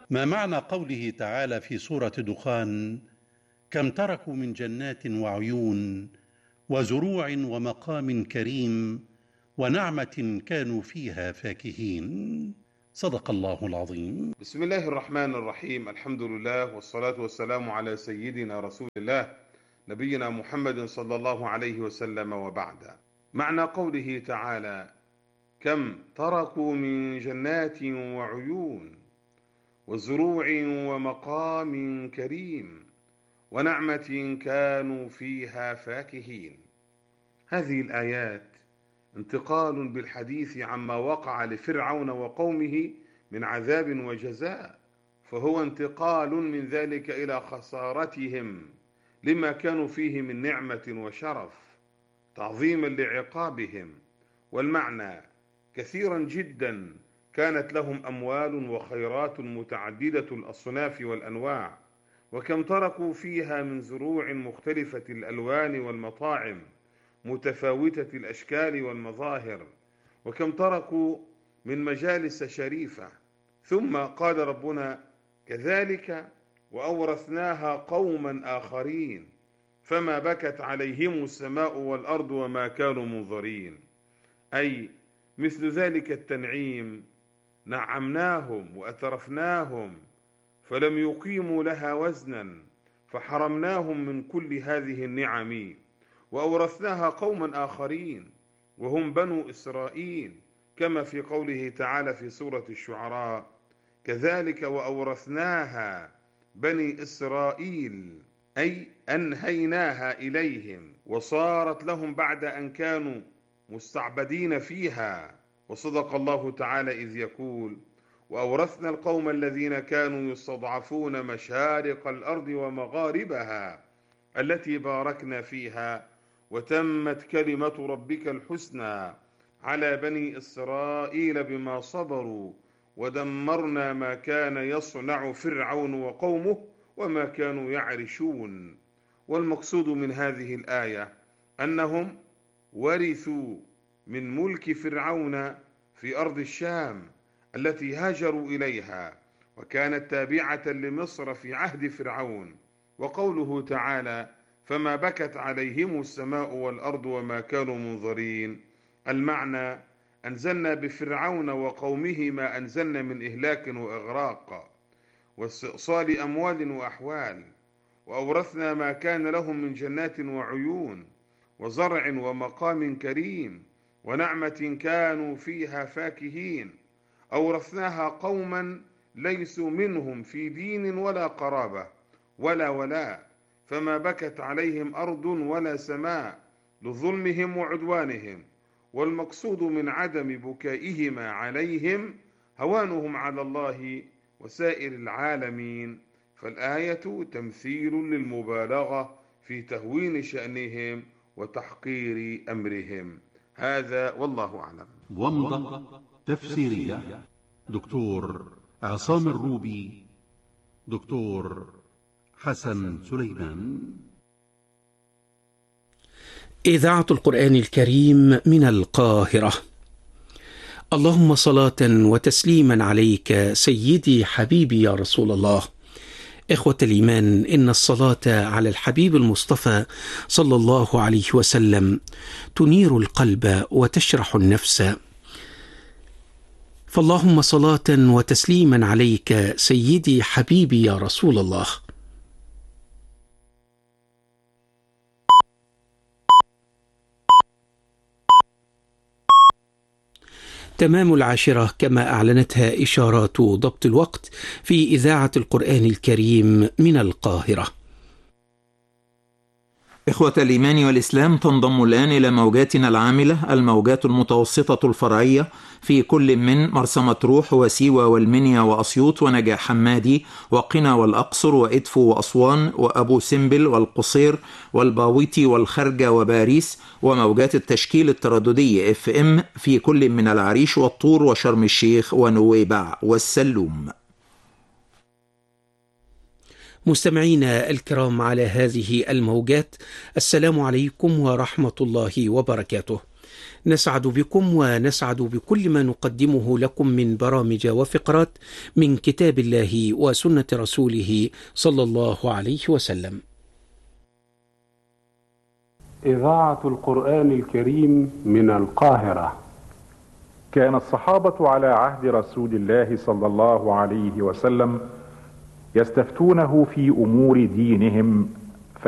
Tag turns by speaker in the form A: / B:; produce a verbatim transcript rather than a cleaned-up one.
A: ما معنى قوله تعالى في سورة دخان: كم تركوا من جنات وعيون وزروع ومقام كريم ونعمة كانوا فيها فاكهين؟ صدق الله العظيم.
B: بسم الله الرحمن الرحيم. الحمد لله والصلاة والسلام على سيدنا رسول الله نبينا محمد صلى الله عليه وسلم، وبعد. معنى قوله تعالى: كم تركوا من جنات وعيون وزروع ومقام كريم ونعمة كانوا فيها فاكهين. هذه الآيات انتقال بالحديث عما وقع لفرعون وقومه من عذاب وجزاء، فهو انتقال من ذلك إلى خسارتهم لما كانوا فيه من نعمة وشرف تعظيما لعقابهم. والمعنى: كثيرا جدا كانت لهم أموال وخيرات متعددة الأصناف والأنواع، وكم تركوا فيها من زروع مختلفة الألوان والمطاعم متفاوتة الأشكال والمظاهر، وكم تركوا من مجالس شريفة. ثم قال ربنا: كذلك وأورثناها قوما آخرين فما بكت عليهم السماء والأرض وما كانوا منظرين. أي مثل ذلك التنعيم نعمناهم وأترفناهم فلم يقيموا لها وزنا، فحرمناهم من كل هذه النعم، وأورثناها قوما آخرين وهم بنو إسرائيل، كما في قوله تعالى في سورة الشعراء: كذلك وأورثناها بني إسرائيل، أي أنهيناها إليهم وصارت لهم بعد أن كانوا مستعبدين فيها. وصدق الله تعالى إذ يقول: وأورثنا القوم الذين كانوا يستضعفون مشارق الأرض ومغاربها التي باركنا فيها وتمت كلمة ربك الحسنى على بني إسرائيل بما صبروا ودمرنا ما كان يصنع فرعون وقومه وما كانوا يعرشون. والمقصود من هذه الآية أنهم ورثوا من ملك فرعون في أرض الشام التي هاجروا إليها وكانت تابعة لمصر في عهد فرعون. وقوله تعالى: فما بكت عليهم السماء والأرض وما كانوا منظرين، المعنى: أنزلنا بفرعون وقومه ما أنزلنا من إهلاك وإغراق واستئصال أموال وأحوال، وأورثنا ما كان لهم من جنات وعيون وزرع ومقام كريم ونعمة كانوا فيها فاكهين. أورثناها قوما ليسوا منهم في دين ولا قرابة ولا ولاء، فما بكت عليهم أرض ولا سماء لظلمهم وعدوانهم. والمقصود من عدم بكائهما عليهم هوانهم على الله وسائر العالمين، فالآية تمثيل للمبالغة في تهوين شأنهم وتحقير أمرهم. هذا والله أعلم.
A: ومضة تفسيرية دكتور عصام الروبي، دكتور حسن سليمان.
C: إذاعة القرآن الكريم من القاهرة. اللهم صلاة وتسليما عليك سيدي حبيبي يا رسول الله. إخوة الإيمان، إن الصلاة على الحبيب المصطفى صلى الله عليه وسلم تنير القلب وتشرح النفس، فاللهم صلاة وتسليما عليك سيدي حبيبي يا رسول الله. تمام العاشرة كما أعلنتها إشارات ضبط الوقت في إذاعة القرآن الكريم من القاهرة.
D: إخوة الإيمان والإسلام، تنضم الآن إلى موجاتنا العاملة الموجات المتوسطة الفرعية في كل من مرسى مطروح وسيوة والمنيا وأسيوط ونجاح حمادي وقنا والأقصر وإدفو وأسوان وأبو سمبل والقصير والباويتي والخرجة وباريس، وموجات التشكيل الترددي اف ام في كل من العريش والطور وشرم الشيخ ونويبع والسلوم.
C: مستمعينا الكرام على هذه الموجات، السلام عليكم ورحمة الله وبركاته. نسعد بكم ونسعد بكل ما نقدمه لكم من برامج وفقرات من كتاب الله وسنة رسوله صلى الله عليه وسلم.
E: إذاعة القرآن الكريم من القاهرة.
F: كان الصحابة على عهد رسول الله صلى الله عليه وسلم يستفتونه في أمور دينهم